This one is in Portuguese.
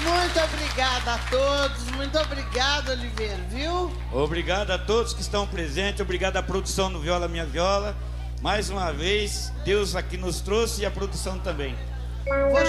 Muito obrigada a todos, muito obrigada, Oliveira, viu? Obrigado a todos que estão presentes, obrigado à produção do Viola Minha Viola. Mais uma vez, Deus aqui nos trouxe e a produção também.